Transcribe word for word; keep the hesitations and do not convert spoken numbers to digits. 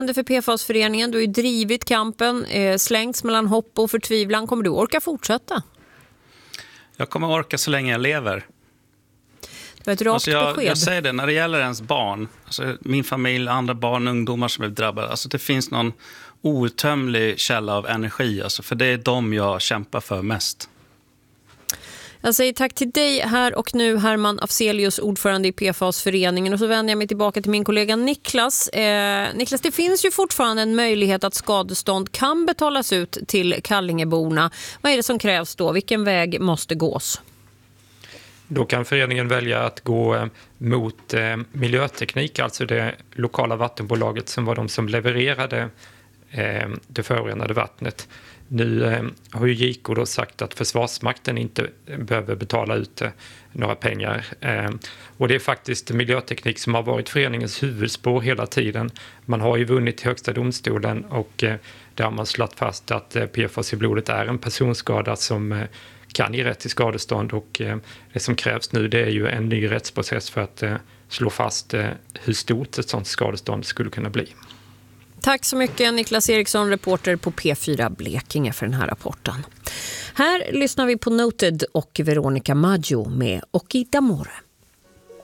För P F A S-föreningen, du har ju drivit kampen, eh, slängts mellan hopp och förtvivlan. Kommer du orka fortsätta? Jag kommer orka så länge jag lever. Det var ett rakt alltså jag, besked. jag säger det, när det gäller ens barn, alltså min familj, andra barn och ungdomar som är drabbade, alltså det finns någon outtömlig källa av energi, alltså för det är de jag kämpar för mest. Jag säger tack till dig här och nu, Herman Afzelius, ordförande i P F A S-föreningen. Och så vänder jag mig tillbaka till min kollega Niklas. Eh, Niklas, det finns ju fortfarande en möjlighet att skadestånd kan betalas ut till Kallingeborna. Vad är det som krävs då? Vilken väg måste gås? Då kan föreningen välja att gå mot eh, Miljöteknik, alltså det lokala vattenbolaget som var de som levererade eh, det förorenade vattnet. Nu eh, har ju J K då sagt att Försvarsmakten inte behöver betala ut eh, några pengar. Eh, och det är faktiskt Miljöteknik som har varit föreningens huvudspår hela tiden. Man har ju vunnit i högsta domstolen och eh, där har man slått fast att eh, P F A S i blodet är en personskada som eh, kan ge rätt till skadestånd, och eh, det som krävs nu det är ju en ny rättsprocess för att eh, slå fast eh, hur stort ett sådant skadestånd skulle kunna bli. Tack så mycket Niklas Eriksson, reporter på P fyra Blekinge, för den här rapporten. Här lyssnar vi på Noted och Veronica Maggio med Occhi d'amore.